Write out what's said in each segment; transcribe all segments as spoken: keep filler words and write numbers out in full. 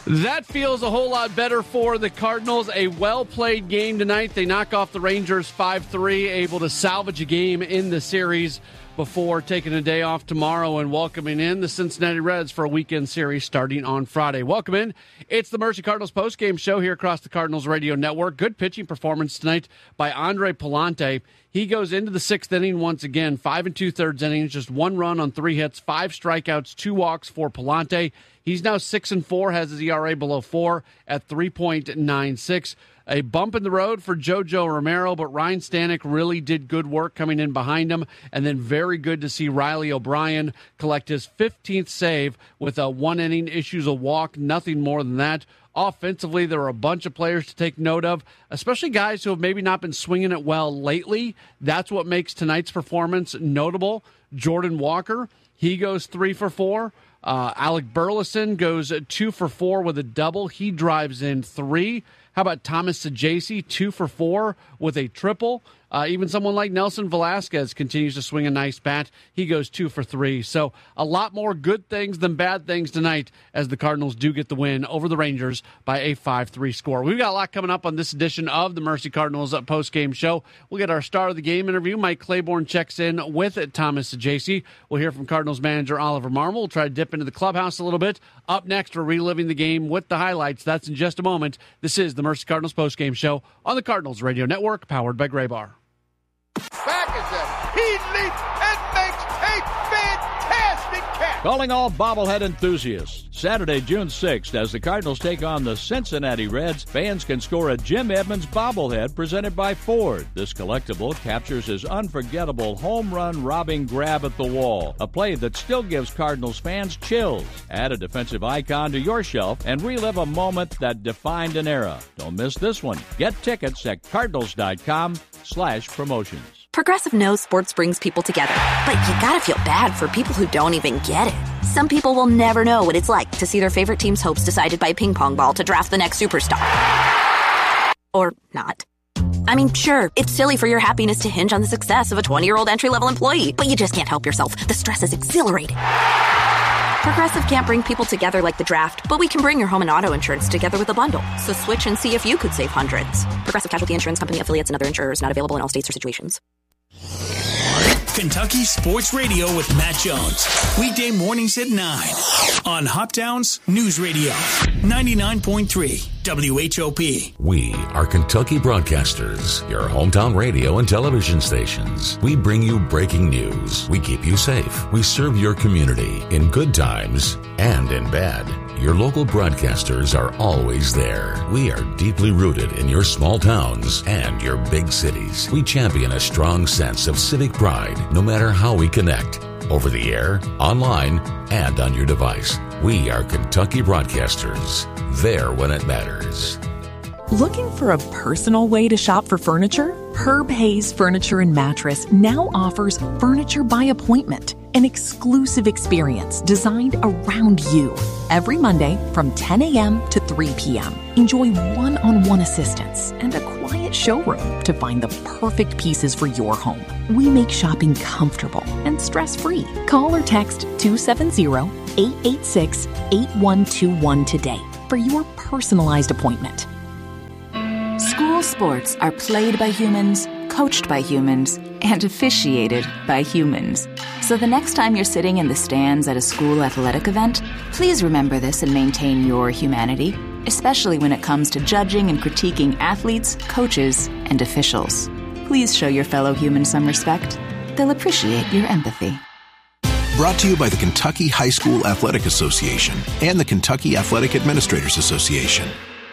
That feels a whole lot better for the Cardinals. A well-played game tonight. They knock off the Rangers five three, able to salvage a game in the series before taking a day off tomorrow and welcoming in the Cincinnati Reds for a weekend series starting on Friday. Welcome in. It's the Mercy Cardinals postgame show here across the Cardinals radio network. Good pitching performance tonight by Andre Pallante. He goes into the sixth inning once again, five and two-thirds innings, just one run on three hits, five strikeouts, two walks for Pallante. He's now six and four, has his E R A below four at three point nine six. A bump in the road for JoJo Romero, but Ryan Stanek really did good work coming in behind him. And then very good to see Riley O'Brien collect his fifteenth save with a one inning, issues a walk, nothing more than that. Offensively, there are a bunch of players to take note of, especially guys who have maybe not been swinging it well lately. That's what makes tonight's performance notable. Jordan Walker, he goes three for four. Uh, Alec Burleson goes two for four with a double. He drives in three. How about Thomas Saggese, two for four with a triple? Uh, even someone like Nelson Velasquez continues to swing a nice bat. He goes two for three. So a lot more good things than bad things tonight as the Cardinals do get the win over the Rangers by a five three score. We've got a lot coming up on this edition of the Mercy Cardinals post-game show. We'll get our star of the game interview. Mike Claiborne checks in with Thomas Saggese. We'll hear from Cardinals manager Oliver Marmol. We'll try to dip into the clubhouse a little bit. Up next, we're reliving the game with the highlights. That's in just a moment. This is the Mercy Cardinals post-game show on the Cardinals radio network, powered by Gray Bar. Back is it. He leaps and makes a fantastic catch. Calling all bobblehead enthusiasts. Saturday, June sixth, as the Cardinals take on the Cincinnati Reds, fans can score a Jim Edmonds bobblehead presented by Ford. This collectible captures his unforgettable home run robbing grab at the wall, a play that still gives Cardinals fans chills. Add a defensive icon to your shelf and relive a moment that defined an era. Don't miss this one. Get tickets at cardinals.com slash promotions. Progressive knows sports brings people together, but you gotta feel bad for people who don't even get it. Some people will never know what it's like to see their favorite team's hopes decided by a ping pong ball to draft the next superstar. Or not. I mean, sure, it's silly for your happiness to hinge on the success of a twenty-year-old entry-level employee, but you just can't help yourself. The stress is exhilarating. Progressive can't bring people together like the draft, but we can bring your home and auto insurance together with a bundle. So switch and see if you could save hundreds. Progressive Casualty Insurance Company, affiliates, and other insurers not available in all states or situations. Kentucky Sports Radio with Matt Jones. Weekday mornings at nine on Hop Town's News Radio. ninety-nine point three W H O P. We are Kentucky Broadcasters, your hometown radio and television stations. We bring you breaking news. We keep you safe. We serve your community in good times and in bad. Your local broadcasters are always there. We are deeply rooted in your small towns and your big cities. We champion a strong sense of civic pride, no matter how we connect. Over the air, online, and on your device. We are Kentucky Broadcasters. There when it matters. Looking for a personal way to shop for furniture? Herb Hayes Furniture and Mattress now offers Furniture by Appointment, an exclusive experience designed around you. Every Monday from ten a.m. to three p.m. Enjoy one-on-one assistance and a quiet showroom to find the perfect pieces for your home. We make shopping comfortable and stress-free. Call or text two seven zero, eight eight six, eight one two one today for your personalized appointment. School sports are played by humans, coached by humans, and officiated by humans. So the next time you're sitting in the stands at a school athletic event, please remember this and maintain your humanity, especially when it comes to judging and critiquing athletes, coaches, and officials. Please show your fellow humans some respect. They'll appreciate your empathy. Brought to you by the Kentucky High School Athletic Association and the Kentucky Athletic Administrators Association.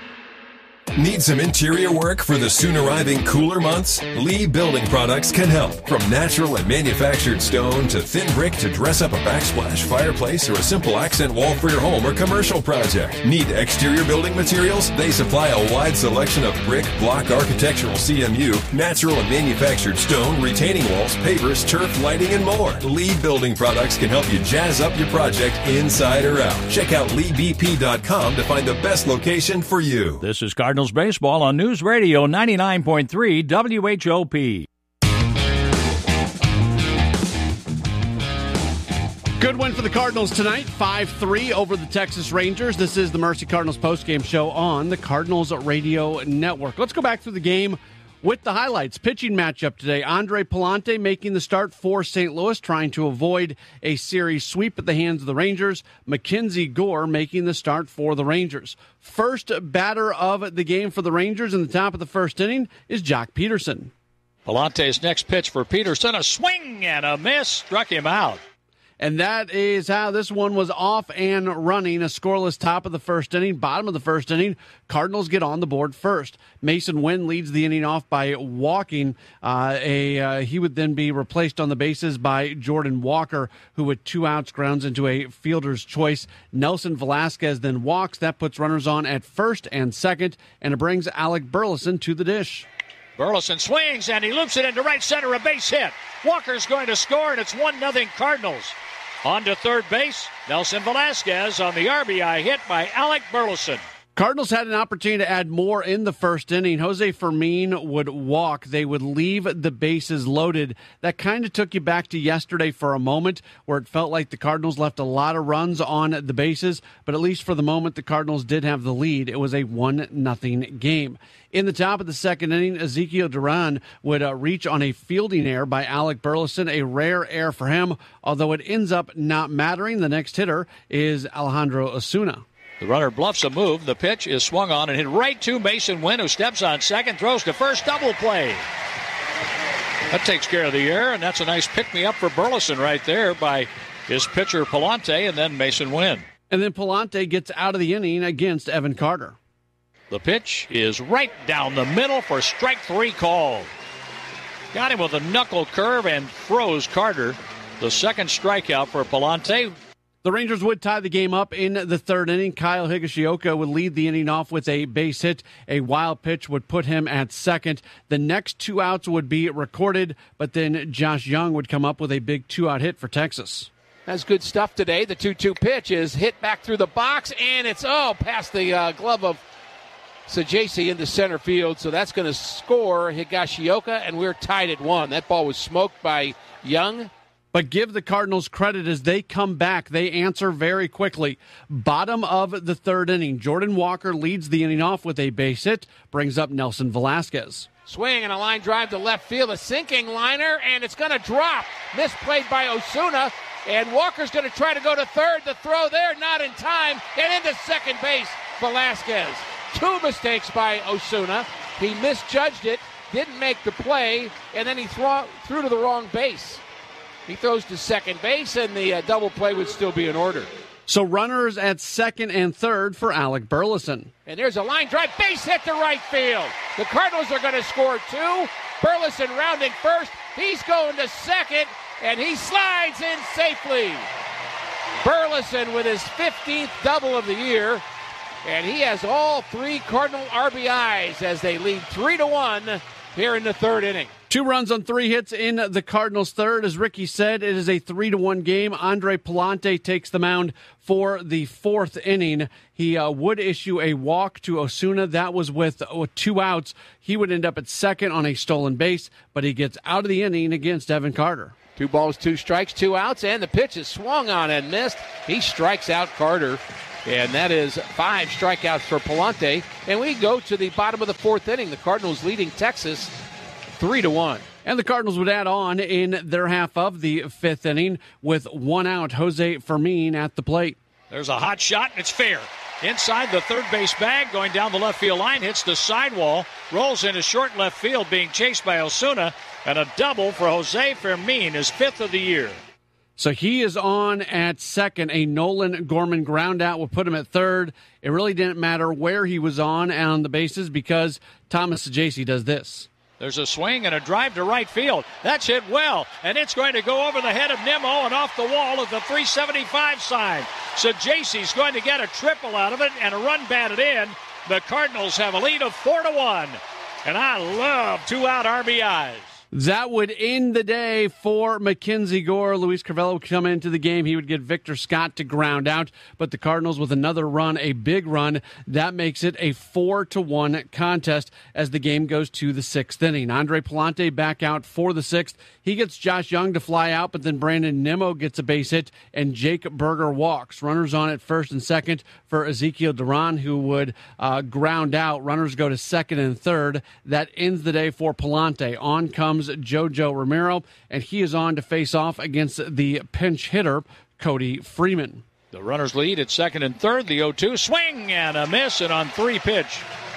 Need some interior work for the soon arriving cooler months? Lee Building Products can help. From natural and manufactured stone to thin brick to dress up a backsplash fireplace or a simple accent wall for your home or commercial project. Need exterior building materials? They supply a wide selection of brick, block, architectural C M U, natural and manufactured stone, retaining walls, pavers, turf, lighting, and more. Lee Building Products can help you jazz up your project inside or out. Check out lee b p dot com to find the best location for you. This is Cardinals Baseball on News Radio ninety-nine point three W H O P. Good win for the Cardinals tonight, five three over the Texas Rangers. This is the Mercy Cardinals postgame show on the Cardinals Radio Network. Let's go back through the game with the highlights. Pitching matchup today. Andre Pallante making the start for Saint Louis, trying to avoid a series sweep at the hands of the Rangers. Mackenzie Gore making the start for the Rangers. First batter of the game for the Rangers in the top of the first inning is Jock Peterson. Pallante's next pitch for Peterson, a swing and a miss, struck him out. And that is how this one was off and running. A scoreless top of the first inning, bottom of the first inning. Cardinals get on the board first. Mason Wynn leads the inning off by walking. Uh, a uh, he would then be replaced on the bases by Jordan Walker, who with two outs grounds into a fielder's choice. Nelson Velasquez then walks. That puts runners on at first and second, and it brings Alec Burleson to the dish. Burleson swings, and he loops it into right center, a base hit. Walker's going to score, and it's one nothing Cardinals. On to third base, Nelson Velasquez on the R B I hit by Alec Burleson. Cardinals had an opportunity to add more in the first inning. Jose Fermin would walk. They would leave the bases loaded. That kind of took you back to yesterday for a moment, where it felt like the Cardinals left a lot of runs on the bases, but at least for the moment, the Cardinals did have the lead. It was a one nothing game. In the top of the second inning, Ezekiel Duran would uh, reach on a fielding error by Alec Burleson, a rare error for him, although it ends up not mattering. The next hitter is Alejandro Osuna. The runner bluffs a move. The pitch is swung on and hit right to Mason Wynn, who steps on second, throws to first, double play. That takes care of the error, and that's a nice pick-me-up for Burleson right there by his pitcher Pallante and then Mason Wynn. And then Pallante gets out of the inning against Evan Carter. The pitch is right down the middle for strike three called. Got him with a knuckle curve and froze Carter. The second strikeout for Pallante. The Rangers would tie the game up in the third inning. Kyle Higashioka would lead the inning off with a base hit. A wild pitch would put him at second. The next two outs would be recorded, but then Josh Young would come up with a big two-out hit for Texas. That's good stuff today. The two two pitch is hit back through the box, and it's, oh, past the uh, glove of Sajasi into center field. So that's going to score Higashioka, and we're tied at one. That ball was smoked by Young. But give the Cardinals credit as they come back. They answer very quickly. Bottom of the third inning, Jordan Walker leads the inning off with a base hit, brings up Nelson Velasquez. Swing and a line drive to left field, a sinking liner, and it's going to drop. Misplayed by Osuna, and Walker's going to try to go to third. The throw there, not in time, and into second base, Velasquez. Two mistakes by Osuna. He misjudged it, didn't make the play, and then he threw, threw to the wrong base. He throws to second base, and the uh, double play would still be in order. So runners at second and third for Alec Burleson. And there's a line drive, base hit to right field. The Cardinals are going to score two. Burleson rounding first. He's going to second, and he slides in safely. Burleson with his fifteenth double of the year, and he has all three Cardinal R B Is as they lead three to one here in the third inning. Two runs on three hits in the Cardinals' third. As Ricky said, it is a three to one game. Andre Pallante takes the mound for the fourth inning. He uh, would issue a walk to Osuna. That was with uh, two outs. He would end up at second on a stolen base, but he gets out of the inning against Evan Carter. Two balls, two strikes, two outs, and the pitch is swung on and missed. He strikes out Carter, and that is five strikeouts for Pallante. And we go to the bottom of the fourth inning. The Cardinals leading Texas Three to one. And the Cardinals would add on in their half of the fifth inning with one out, Jose Fermin at the plate. There's a hot shot, and it's fair. Inside the third base bag, going down the left field line, hits the sidewall, rolls into short left field, being chased by Osuna, and a double for Jose Fermin, his fifth of the year. So he is on at second. A Nolan Gorman ground out will put him at third. It really didn't matter where he was on on the bases because Thomas Sajasi does this. There's a swing and a drive to right field. That's hit well, and it's going to go over the head of Nimmo and off the wall of the three seventy-five sign. Sajasi's going to get a triple out of it and a run batted in. The Cardinals have a lead of four to one, and I love two-out R B Is. That would end the day for Mackenzie Gore. Luis Carvello would come into the game. He would get Victor Scott to ground out, but the Cardinals with another run, a big run, that makes it a four to one contest as the game goes to the sixth inning. Andre Palante back out for the sixth. He gets Josh Young to fly out, but then Brandon Nimmo gets a base hit, and Jake Berger walks. Runners on at first and second for Ezekiel Duran, who would uh, ground out. Runners go to second and third. That ends the day for Palante. On comes Jojo Romero, and he is on to face off against the pinch hitter, Cody Freeman. The runners lead at second and third. The oh two swing and a miss, and on three pitch.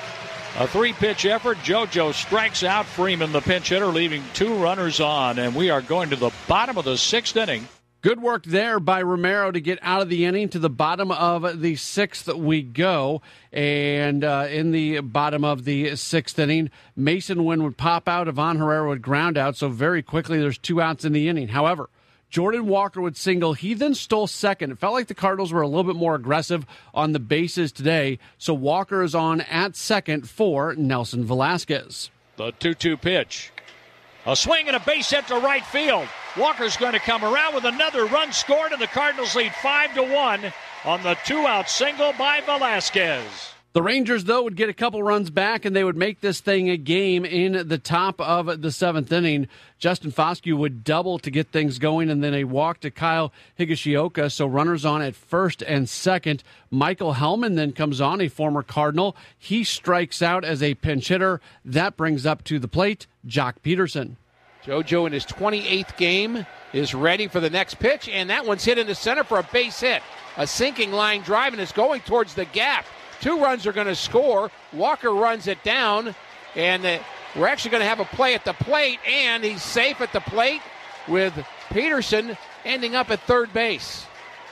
A three-pitch effort. JoJo strikes out Freeman, the pinch hitter, leaving two runners on, and we are going to the bottom of the sixth inning. Good work there by Romero to get out of the inning. To the bottom of the sixth we go. And uh, in the bottom of the sixth inning, Mason Wynn would pop out. Ivan Herrera would ground out. So very quickly there's two outs in the inning. However, Jordan Walker would single. He then stole second. It felt like the Cardinals were a little bit more aggressive on the bases today. So Walker is on at second for Nelson Velasquez. The two two pitch. A swing and a base hit to right field. Walker's going to come around with another run scored, and the Cardinals lead five to one on the two-out single by Velasquez. The Rangers, though, would get a couple runs back, and they would make this thing a game in the top of the seventh inning. Justin Foscue would double to get things going, and then a walk to Kyle Higashioka. So runners on at first and second. Michael Hellman then comes on, a former Cardinal. He strikes out as a pinch hitter. That brings up to the plate Jock Peterson. JoJo in his twenty-eighth game is ready for the next pitch, and that one's hit into center for a base hit. A sinking line drive, and it's going towards the gap. Two runs are going to score. Walker runs it down, and uh, we're actually going to have a play at the plate, and he's safe at the plate with Peterson ending up at third base.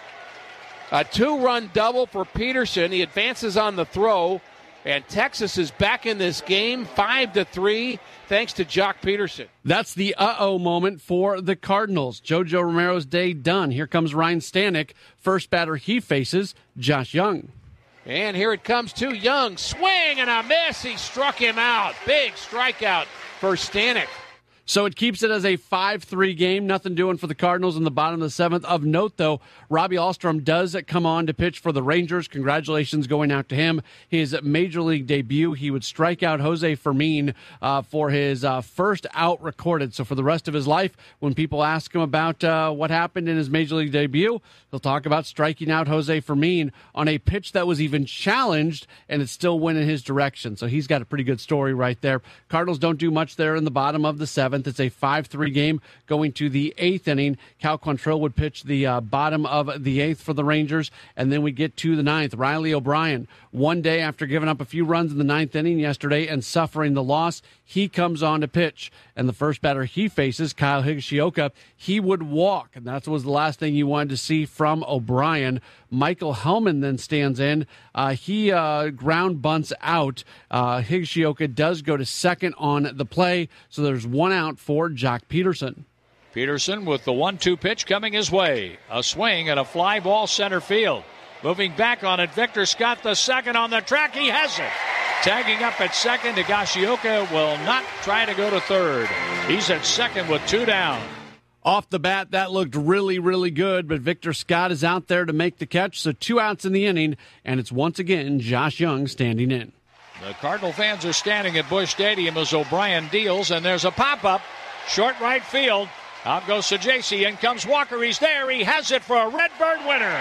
A two-run double for Peterson. He advances on the throw, and Texas is back in this game, five to three, thanks to Jock Peterson. That's the uh-oh moment for the Cardinals. JoJo Romero's day done. Here comes Ryan Stanek. First batter he faces, Josh Young. And here it comes to Young. Swing and a miss. He struck him out. Big strikeout for Stanek. So it keeps it as a five three game. Nothing doing for the Cardinals in the bottom of the seventh. Of note, though, Robbie Alstrom does come on to pitch for the Rangers. Congratulations going out to him. His major league debut, he would strike out Jose Fermin uh, for his uh, first out recorded. So for the rest of his life, when people ask him about uh, what happened in his major league debut, he'll talk about striking out Jose Fermin on a pitch that was even challenged, and it still went in his direction. So he's got a pretty good story right there. Cardinals don't do much there in the bottom of the seventh. It's a five three game going to the eighth inning. Cal Quantrill would pitch the uh, bottom of the eighth for the Rangers, and then we get to the ninth. Riley O'Brien, one day after giving up a few runs in the ninth inning yesterday and suffering the loss, he comes on to pitch. And the first batter he faces, Kyle Higashioka, he would walk, and that was the last thing you wanted to see from O'Brien. Michael Hellman then stands in. Uh, he uh, ground bunts out. Uh, Higashioka does go to second on the play, so there's one out for Jock Peterson. Peterson with the one two pitch coming his way. A swing and a fly ball center field. Moving back on it, Victor Scott, the second on the track. He has it. Tagging up at second, Higashioka will not try to go to third. He's at second with two down. Off the bat, that looked really, really good, but Victor Scott is out there to make the catch, so two outs in the inning, and it's once again Josh Young standing in. The Cardinal fans are standing at Busch Stadium as O'Brien deals, and there's a pop-up. Short right field. Out goes Sajaci. In comes Walker. He's there. He has it for a Redbird winner.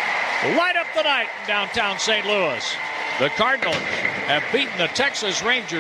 Light up the night in downtown Saint Louis. The Cardinals have beaten the Texas Rangers